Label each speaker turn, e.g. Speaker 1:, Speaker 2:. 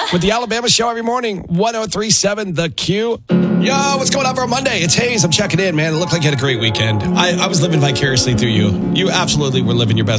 Speaker 1: with the Alabama Show every morning. 1037 The Q. Yo, what's going on for a Monday? It's Hayes. I'm checking in, man. It looked like you had a great weekend. I was living vicariously through you. You absolutely were living your best